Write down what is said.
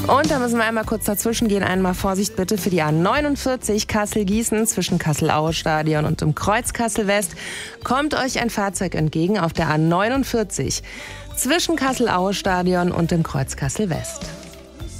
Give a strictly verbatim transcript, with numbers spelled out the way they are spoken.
Und da müssen wir einmal kurz dazwischen gehen. Einmal Vorsicht bitte für die A neunundvierzig Kassel-Gießen zwischen Kassel-Aue-Stadion und dem Kreuz Kassel-West. Kommt euch ein Fahrzeug entgegen auf der A neunundvierzig zwischen Kassel-Aue-Stadion und dem Kreuz Kassel-West.